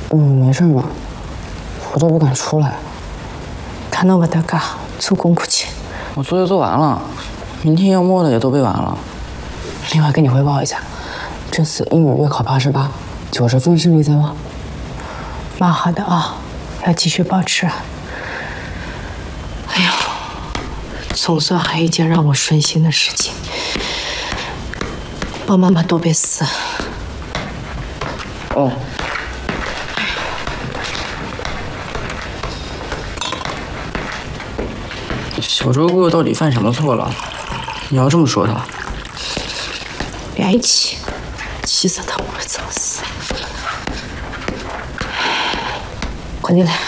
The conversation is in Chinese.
没事嘛，我都不敢出来。 看到我在干，做功课去。 我作业做完了，明天要默的也都背完了。 另外跟你汇报一下，这次英语月考88%，90分胜利在望。 蛮好的啊，要继续保持。哎呀，总算还有一件让我顺心的事情，帮妈妈多背诗。 哦。小周哥到底犯什么错了？你要这么说他？ 别气，气死他！我操死！快进来。